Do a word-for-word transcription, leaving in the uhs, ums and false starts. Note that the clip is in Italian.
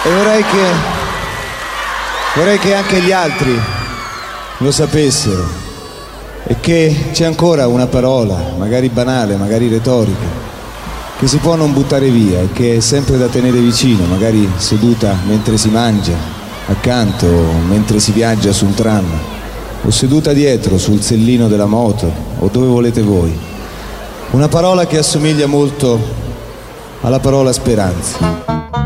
E vorrei che vorrei che anche gli altri lo sapessero, e che c'è ancora una parola, magari banale, magari retorica, che si può non buttare via e che è sempre da tenere vicino, magari seduta mentre si mangia, accanto, mentre si viaggia su un tram, o seduta dietro sul sellino della moto, o dove volete voi. Una parola che assomiglia molto alla parola speranza.